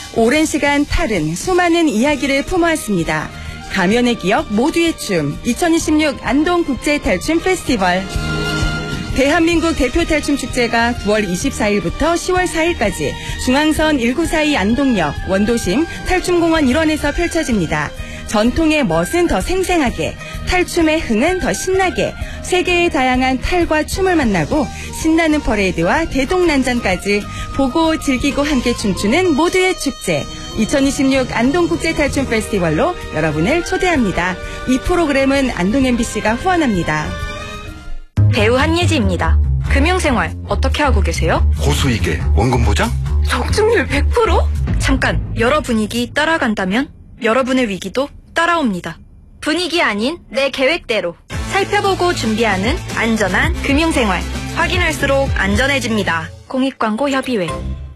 오랜 시간 탈은 수많은 이야기를 품어왔습니다. 가면의 기억 모두의 춤 2026 안동국제탈춤 페스티벌. 대한민국 대표 탈춤 축제가 9월 24일부터 10월 4일까지 중앙선 1942 안동역 원도심 탈춤공원 일원에서 펼쳐집니다. 전통의 멋은 더 생생하게, 탈춤의 흥은 더 신나게, 세계의 다양한 탈과 춤을 만나고 신나는 퍼레이드와 대동난전까지 보고 즐기고 함께 춤추는 모두의 축제 2026 안동국제탈춤 페스티벌로 여러분을 초대합니다. 이 프로그램은 안동 MBC가 후원합니다. 배우 한예지입니다. 금융생활 어떻게 하고 계세요? 고수익에 원금 보장? 적중률 100%? 잠깐, 여러 분위기 따라간다면 여러분의 위기도 따라옵니다. 분위기 아닌 내 계획대로 살펴보고 준비하는 안전한 금융생활. 확인할수록 안전해집니다. 공익광고협의회.